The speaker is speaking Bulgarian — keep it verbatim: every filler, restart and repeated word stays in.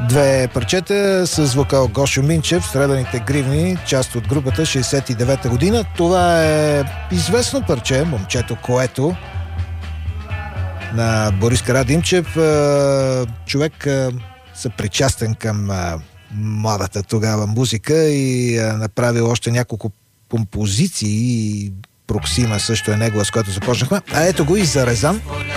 Две парчета с вокал Гошо Минчев, Сребърните гривни, част от групата шейсет и девета година. Това е известно парче, Момчето което, на Борис Карадимчев. Човек съпричастен към младата тогава музика и направил още няколко композиции. Проксима също е негова, с която започнахме. А ето го и Зарезан.